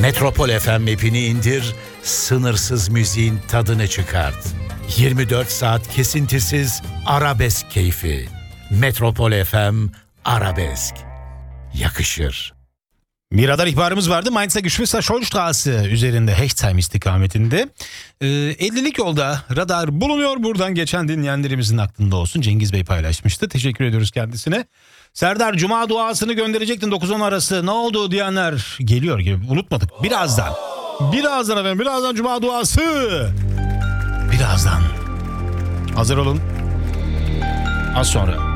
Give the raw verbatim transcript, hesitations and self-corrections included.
Metropol F M app'ini indir, sınırsız müziğin tadını çıkart. yirmi dört saat kesintisiz arabesk keyfi. Metropol F M Arabesk. Yakışır. Bir radar ihbarımız vardı. Mainz'a Geschwister-Scholl-Straße üzerinde Hechtsheim istikametinde. Ee, ellilik yolda radar bulunuyor. Buradan geçen dinleyenlerimizin aklında olsun. Cengiz Bey paylaşmıştı. Teşekkür ediyoruz kendisine. Serdar, Cuma duasını gönderecektin dokuz on arası. Ne oldu diyenler geliyor gibi. Unutmadık. Birazdan. Birazdan efendim. Birazdan Cuma duası. Birazdan. Hazır olun. Az sonra.